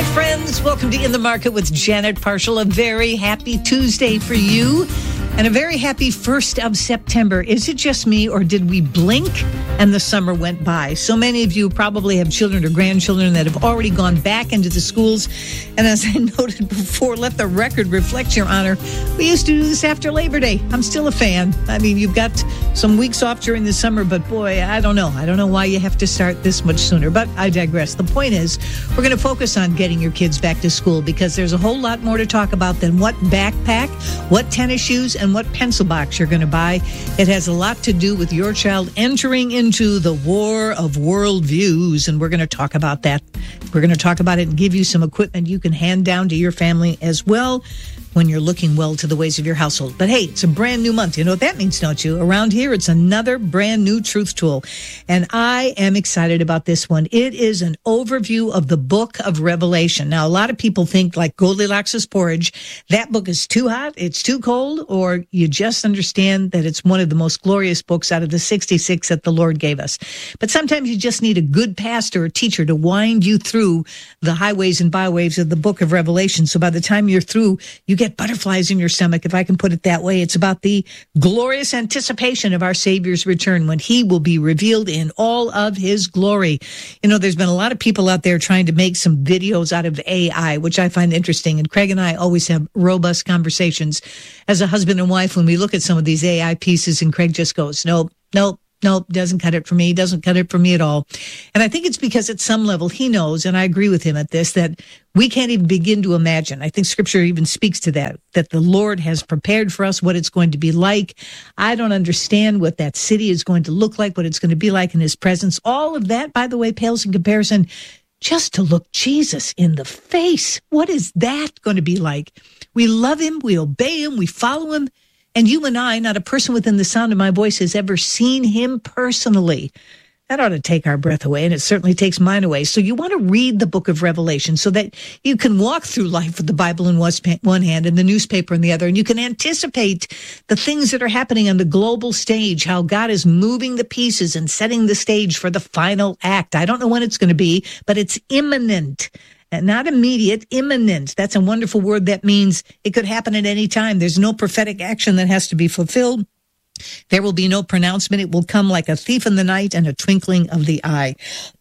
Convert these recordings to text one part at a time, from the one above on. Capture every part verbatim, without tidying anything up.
Hi, friends. Welcome to In the Market with Janet Parshall. A very happy Tuesday for you and a very happy first of September. Is it just me, or did we blink and the summer went by? So many of you probably have children or grandchildren that have already gone back into the schools. And as I noted before, let the record reflect, Your Honor, we used to do this after Labor Day. I'm still a fan. I mean, you've got some weeks off during the summer, but boy, I don't know. I don't know why you have to start this much sooner, but I digress. The point is, we're going to focus on getting your kids back to school because there's a whole lot more to talk about than what backpack, what tennis shoes, and what pencil box you're going to buy. It has a lot to do with your child entering into the war of worldviews, and we're going to talk about that. We're going to talk about it and give you some equipment you can hand down to your family as well when you're looking well to the ways of your household. But hey, it's a brand new month. You know what that means, don't you? Around here, it's another brand new truth tool. And I am excited about this one. It is an overview of the book of Revelation. Now, a lot of people think like Goldilocks' porridge, that book is too hot, it's too cold, or you just understand that it's one of the most glorious books out of the sixty-six that the Lord gave us. But sometimes you just need a good pastor or teacher to wind you through the highways and byways of the book of Revelation. So by the time you're through, you get butterflies in your stomach, if I can put it that way. It's about the glorious anticipation of our Savior's return when he will be revealed in all of his glory. You know, there's been a lot of people out there trying to make some videos out of A I, which I find interesting. And Craig and I always have robust conversations as a husband and wife when we look at some of these A I pieces, and Craig just goes, nope, nope. Nope, doesn't cut it for me, doesn't cut it for me at all. And I think it's because at some level he knows, and I agree with him at this, that we can't even begin to imagine. I think Scripture even speaks to that, that the Lord has prepared for us what it's going to be like. I don't understand what that city is going to look like, what it's going to be like in his presence. All of that, by the way, pales in comparison just to look Jesus in the face. What is that going to be like? We love him, we obey him, we follow him. And you and I, not a person within the sound of my voice, has ever seen him personally. That ought to take our breath away, and it certainly takes mine away. So you want to read the book of Revelation so that you can walk through life with the Bible in one hand and the newspaper in the other, and you can anticipate the things that are happening on the global stage, how God is moving the pieces and setting the stage for the final act. I don't know when it's going to be, but it's imminent. Not immediate, imminent. That's a wonderful word that means it could happen at any time. There's no prophetic action that has to be fulfilled. There will be no pronouncement. It will come like a thief in the night and a twinkling of the eye.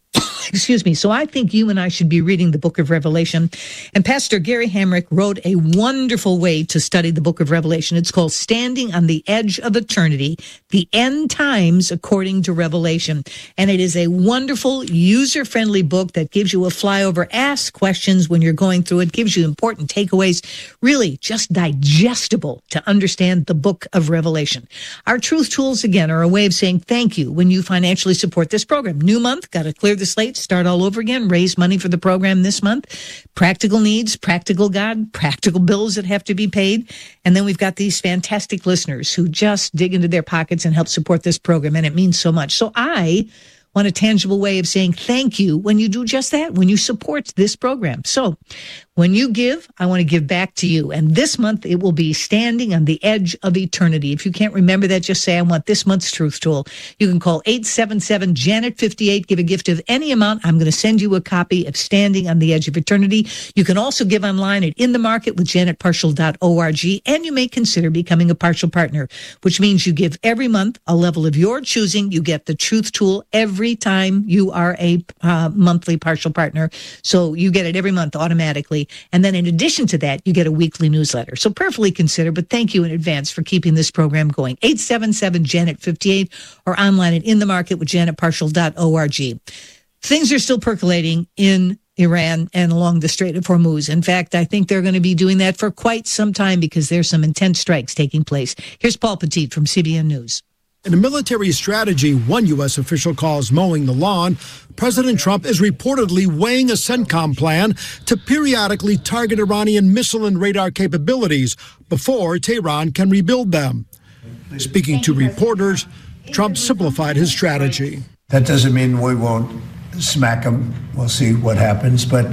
Excuse me. So I think you and I should be reading the book of Revelation. And Pastor Gary Hamrick wrote a wonderful way to study the book of Revelation. It's called Standing on the Edge of Eternity, the End Times According to Revelation. And it is a wonderful, user-friendly book that gives you a flyover, ask questions when you're going through it, gives you important takeaways, really just digestible to understand the book of Revelation. Our truth tools, again, are a way of saying thank you when you financially support this program. New month, got to clear the slate, start all over again, raise money for the program this month. Practical needs, practical God, practical bills that have to be paid. And then we've got these fantastic listeners who just dig into their pockets and help support this program. And it means so much. So I want a tangible way of saying thank you when you do just that, when you support this program. So when you give, I want to give back to you. And this month, it will be Standing on the Edge of Eternity. If you can't remember that, just say, I want this month's truth tool. You can call eight seven seven, Janet fifty-eight, give a gift of any amount. I'm going to send you a copy of Standing on the Edge of Eternity. You can also give online at in the market with janet parshall dot org, and you may consider becoming a partial partner, which means you give every month a level of your choosing. You get the truth tool every time you are a uh, monthly partial partner. So you get it every month automatically. And then in addition to that, you get a weekly newsletter. So prayerfully consider, but thank you in advance for keeping this program going. eight seven seven, Janet fifty-eight or online at in the market with janet parshall dot org. Things are still percolating in Iran and along the Strait of Hormuz. In fact, I think they're going to be doing that for quite some time because there's some intense strikes taking place. Here's Paul Petit from C B N News. In a military strategy one U S official calls mowing the lawn, President Trump is reportedly weighing a CENTCOM plan to periodically target Iranian missile and radar capabilities before Tehran can rebuild them. Speaking to reporters, Trump simplified his strategy. That doesn't mean we won't smack them. We'll see what happens. But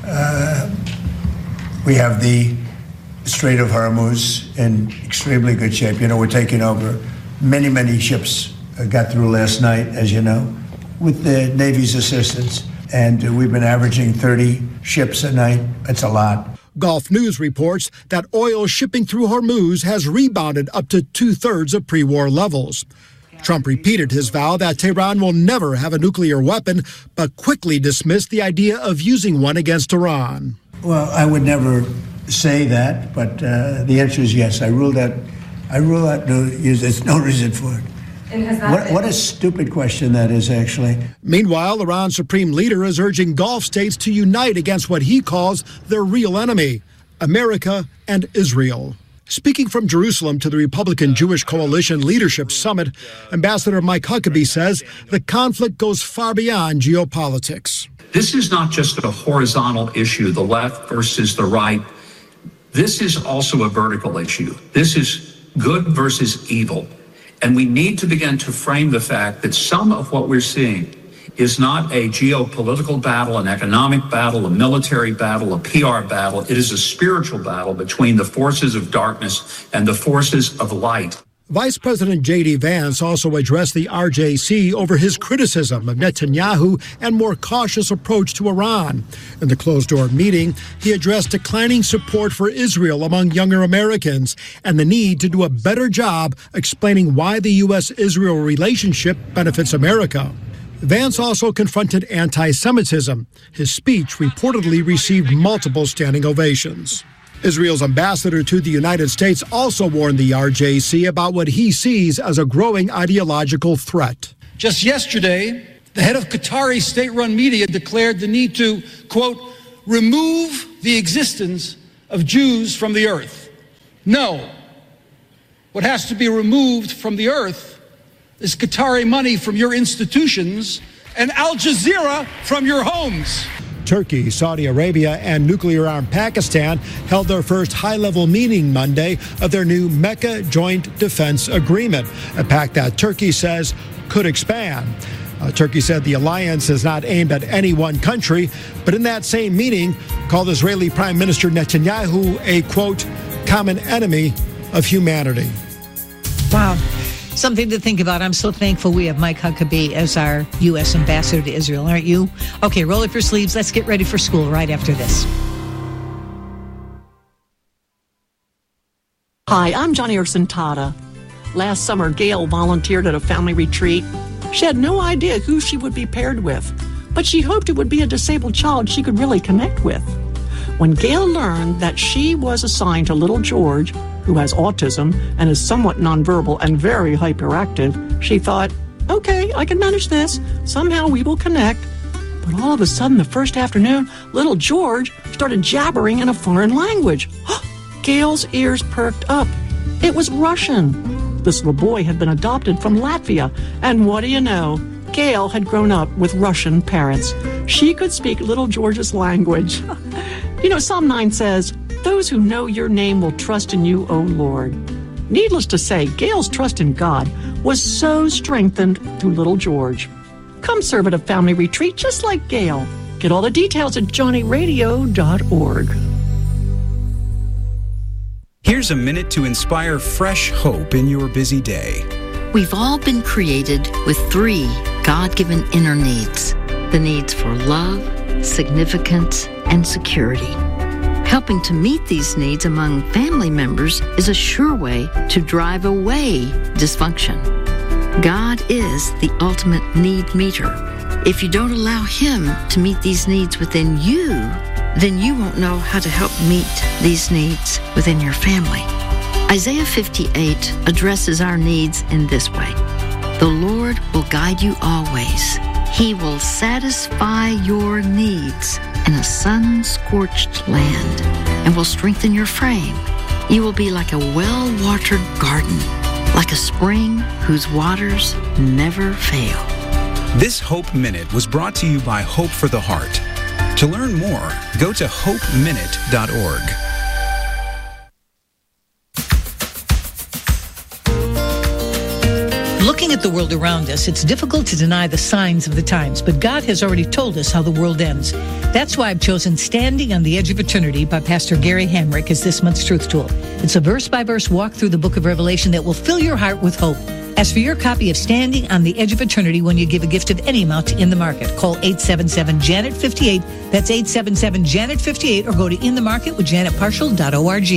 uh, we have the Strait of Hormuz in extremely good shape. You know, we're taking over. Many, many ships got through last night, as you know, with the Navy's assistance. and uh, we've been averaging thirty ships a night. That's a lot. Gulf News reports that oil shipping through Hormuz has rebounded up to two-thirds of pre-war levels. Trump repeated his vow that Tehran will never have a nuclear weapon, but quickly dismissed the idea of using one against Iran. Well, I would never say that, but uh, the answer is yes. I rule that. I rule out no use. There's no reason for it. And has that what, been- what a stupid question that is, actually. Meanwhile, Iran's supreme leader is urging Gulf states to unite against what he calls their real enemy, America and Israel. Speaking from Jerusalem to the Republican Jewish Coalition Leadership Summit, Ambassador Mike Huckabee says the conflict goes far beyond geopolitics. This is not just a horizontal issue, the left versus the right. This is also a vertical issue. This is good versus evil. And we need to begin to frame the fact that some of what we're seeing is not a geopolitical battle, an economic battle, a military battle, a P R battle. It is a spiritual battle between the forces of darkness and the forces of light. Vice President J D Vance also addressed the R J C over his criticism of Netanyahu and more cautious approach to Iran. In the closed-door meeting, he addressed declining support for Israel among younger Americans and the need to do a better job explaining why the U S Israel relationship benefits America. Vance also confronted anti-Semitism. His speech reportedly received multiple standing ovations. Israel's ambassador to the United States also warned the R J C about what he sees as a growing ideological threat. Just yesterday, the head of Qatari state-run media declared the need to, quote, remove the existence of Jews from the earth. No. What has to be removed from the earth is Qatari money from your institutions and Al Jazeera from your homes. Turkey, Saudi Arabia, and nuclear-armed Pakistan held their first high-level meeting Monday of their new Mecca Joint Defense Agreement, a pact that Turkey says could expand. Uh, Turkey said the alliance is not aimed at any one country, but in that same meeting called Israeli Prime Minister Netanyahu a, quote, common enemy of humanity. Wow. Something to think about. I'm so thankful we have Mike Huckabee as our U S ambassador to Israel, aren't you? Okay, roll up your sleeves. Let's get ready for school right after this. Hi, I'm Johnny Urson-Tata. Last summer, Gail volunteered at a family retreat. She had no idea who she would be paired with, but she hoped it would be a disabled child she could really connect with. When Gail learned that she was assigned to little George, who has autism and is somewhat nonverbal and very hyperactive, she thought, okay, I can manage this. Somehow we will connect. But all of a sudden, the first afternoon, little George started jabbering in a foreign language. Gail's ears perked up. It was Russian. This little boy had been adopted from Latvia. And what do you know? Gail had grown up with Russian parents. She could speak little George's language. You know, Psalm nine says, those who know your name will trust in you, O Lord. Needless to say, Gail's trust in God was so strengthened through little George. Come serve at a family retreat just like Gail. Get all the details at johnny radio dot org. Here's a minute to inspire fresh hope in your busy day. We've all been created with three God-given inner needs. The needs for love, significance, and security. Helping to meet these needs among family members is a sure way to drive away dysfunction. God is the ultimate need meter. If you don't allow Him to meet these needs within you, then you won't know how to help meet these needs within your family. Isaiah fifty-eight addresses our needs in this way. The Lord will guide you always. He will satisfy your needs in a sun-scorched land and will strengthen your frame. You will be like a well-watered garden, like a spring whose waters never fail. This Hope Minute was brought to you by Hope for the Heart. To learn more, go to hope minute dot org. Looking at the world around us, it's difficult to deny the signs of the times, but God has already told us how the world ends. That's why I've chosen Standing on the Edge of Eternity by Pastor Gary Hamrick as this month's Truth Tool. It's a verse-by-verse walk through the book of Revelation that will fill your heart with hope. Ask for your copy of Standing on the Edge of Eternity when you give a gift of any amount to In the Market. Call eight seven seven, Janet fifty-eight. That's eight seven seven, Janet fifty-eight, or go to in the market with janet partial dot org.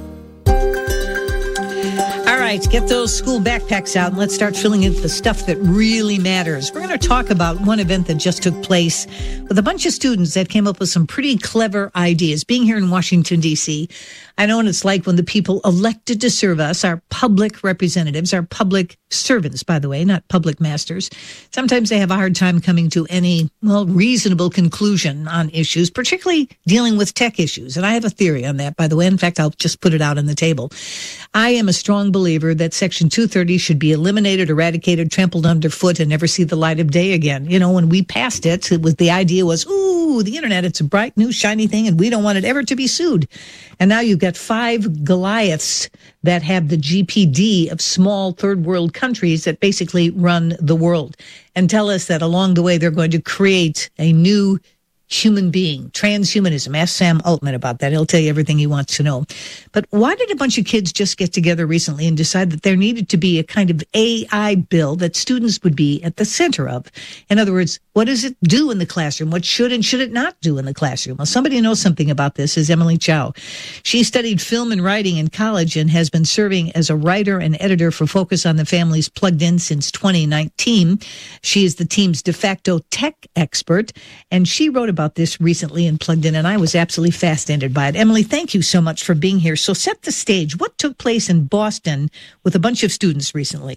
All right, get those school backpacks out and let's start filling in the stuff that really matters. We're going to talk about one event that just took place with a bunch of students that came up with some pretty clever ideas. Being here in Washington, D C, I know what it's like when the people elected to serve us, our public representatives, our public servants, by the way, not public masters. Sometimes they have a hard time coming to any, well, reasonable conclusion on issues, particularly dealing with tech issues. And I have a theory on that, by the way. In fact, I'll just put it out on the table. I am a strong believer that Section two thirty should be eliminated, eradicated, trampled underfoot, and never see the light of day again. You know, when we passed it, it was the idea was, ooh, the internet, it's a bright, new, shiny thing, and we don't want it ever to be sued. And now you've got five Goliaths that have the G P D of small third world countries that basically run the world and tell us that along the way they're going to create a new human being, transhumanism. Ask Sam Altman about that. He'll tell you everything he wants to know. But why did a bunch of kids just get together recently and decide that there needed to be a kind of A I bill that students would be at the center of? In other words, what does it do in the classroom? What should and should it not do in the classroom? Well, somebody who knows something about this is Emily Chow. She studied film and writing in college and has been serving as a writer and editor for Focus on the Family's Plugged In since twenty nineteen. She is the team's de facto tech expert, and she wrote about this recently in Plugged In, and I was absolutely fascinated by it. Emily, thank you so much for being here. So set the stage. What took place in Boston with a bunch of students recently?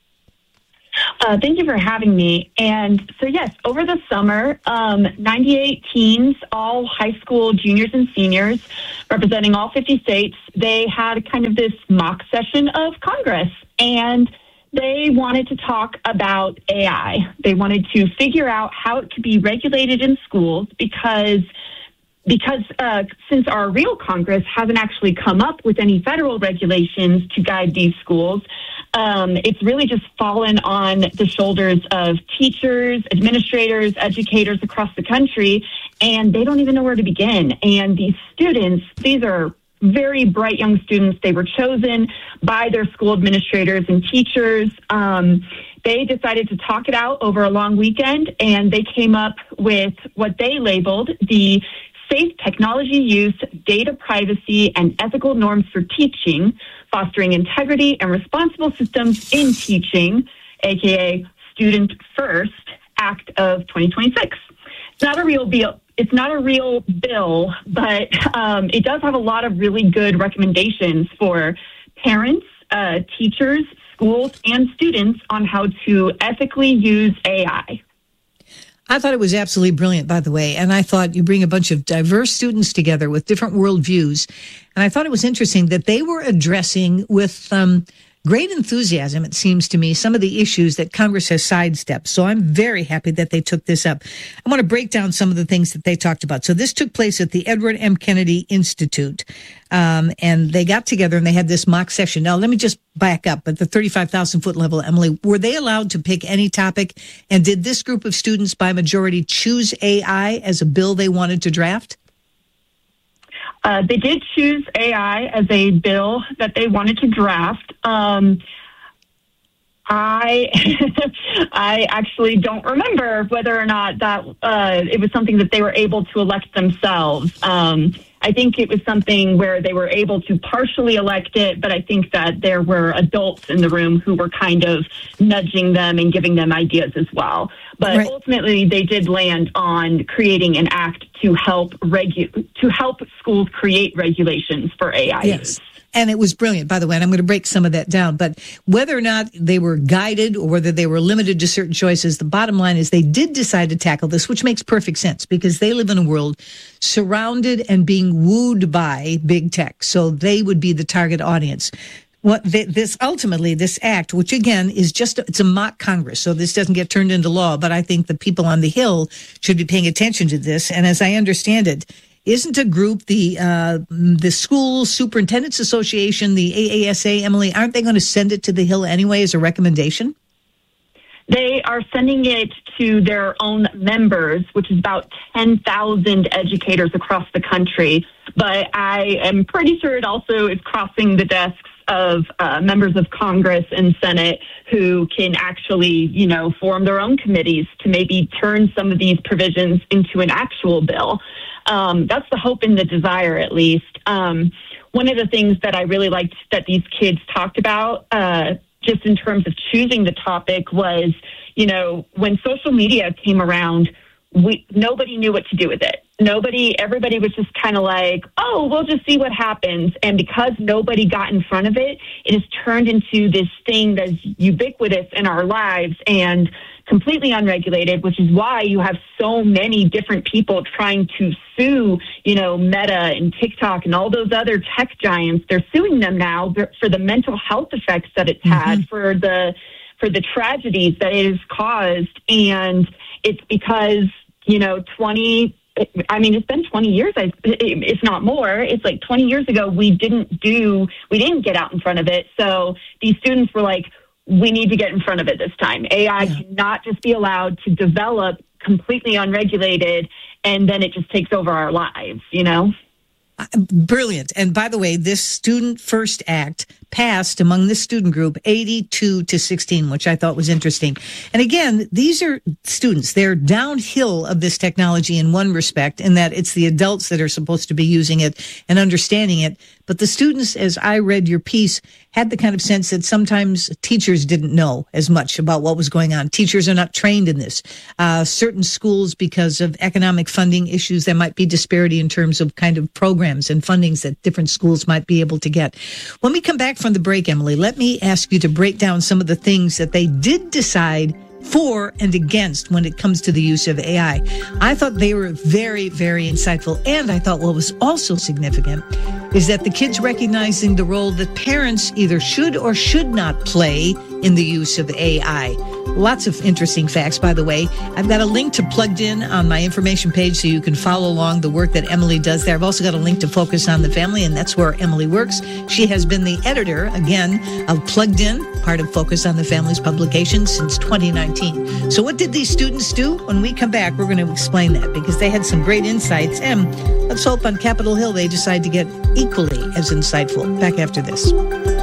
Uh, thank you for having me. And so, yes, over the summer, um, ninety-eight teens, all high school juniors and seniors, representing all fifty states, they had kind of this mock session of Congress. And they wanted to talk about A I. They wanted to figure out how it could be regulated in schools because because uh, since our real Congress hasn't actually come up with any federal regulations to guide these schools, um, it's really just fallen on the shoulders of teachers, administrators, educators across the country, and they don't even know where to begin. And these students, these are very bright young students. They were chosen by their school administrators and teachers. Um, they decided to talk it out over a long weekend, and they came up with what they labeled the Safe Technology Use, Data Privacy, and Ethical Norms for Teaching, Fostering Integrity and Responsible Systems in Teaching, aka Student First Act of twenty twenty-six. It's not a real bill. It's not a real bill, but um, it does have a lot of really good recommendations for parents, uh, teachers, schools, and students on how to ethically use A I. I thought it was absolutely brilliant, by the way, and I thought you bring a bunch of diverse students together with different worldviews, and I thought it was interesting that they were addressing with um, great enthusiasm, it seems to me, some of the issues that Congress has sidestepped. So I'm very happy that they took this up. I want to break down some of the things that they talked about. So this took place at the Edward M. Kennedy Institute, um, and they got together and they had this mock session. Now, let me just back up at the thirty-five thousand foot level, Emily. Were they allowed to pick any topic? And did this group of students by majority choose A I as a bill they wanted to draft? Uh, they did choose A I as a bill that they wanted to draft. Um, I I actually don't remember whether or not that uh, it was something that they were able to elect themselves. Um, I think it was something where they were able to partially elect it, but I think that there were adults in the room who were kind of nudging them and giving them ideas as well. But right. Ultimately, they did land on creating an act to help regu- to help schools create regulations for A I yes. use. And it was brilliant, by the way, and I'm going to break some of that down. But whether or not they were guided or whether they were limited to certain choices, the bottom line is they did decide to tackle this, which makes perfect sense because they live in a world surrounded and being wooed by big tech. So they would be the target audience. What this ultimately, this act, which again is just, it's a mock Congress, so this doesn't get turned into law, but I think the people on the Hill should be paying attention to this. And as I understand it, isn't a group, the uh, the School Superintendents Association, the A A S A, Emily, aren't they going to send it to the Hill anyway as a recommendation? They are sending it to their own members, which is about ten thousand educators across the country. But I am pretty sure it also is crossing the desks of uh, members of Congress and Senate who can actually, you know, form their own committees to maybe turn some of these provisions into an actual bill. Um, that's the hope and the desire, at least. Um, one of the things that I really liked that these kids talked about, uh, just in terms of choosing the topic, was, you know, when social media came around, we nobody knew what to do with it. Nobody, everybody was just kind of like, oh, we'll just see what happens. And because nobody got in front of it, it has turned into this thing that's ubiquitous in our lives and completely unregulated, which is why you have so many different people trying to sue, you know, Meta and TikTok and all those other tech giants. They're suing them now for the mental health effects that it's mm-hmm. had, for the for the tragedies that it has caused. And it's because, you know, twenty I mean, it's been twenty years, if not more. It's like twenty years ago, we didn't do, we didn't get out in front of it. So these students were like, we need to get in front of it this time. A I yeah. cannot just be allowed to develop completely unregulated, and then it just takes over our lives, you know? Brilliant. And by the way, this Student First Act passed among this student group eighty-two to sixteen, which I thought was interesting. And again, these are students. They're downhill of this technology in one respect, in that it's the adults that are supposed to be using it and understanding it. But the students, as I read your piece, had the kind of sense that sometimes teachers didn't know as much about what was going on. Teachers are not trained in this. Uh, certain schools, because of economic funding issues, there might be disparity in terms of kind of programs and fundings that different schools might be able to get. When we come back from the break, Emily, let me ask you to break down some of the things that they did decide for and against when it comes to the use of A I. I thought they were very, very insightful. And I thought what was also significant is that the kids recognizing the role that parents either should or should not play in the use of A I. Lots of interesting facts, by the way. I've got a link to Plugged In on my information page so you can follow along the work that Emily does there. I've also got a link to Focus on the Family, and that's where Emily works. She has been the editor, again, of Plugged In, part of Focus on the Family's publication, since twenty nineteen. So what did these students do? When we come back, we're going to explain that, because they had some great insights, and let's hope on Capitol Hill they decide to get equally as insightful. Back after this.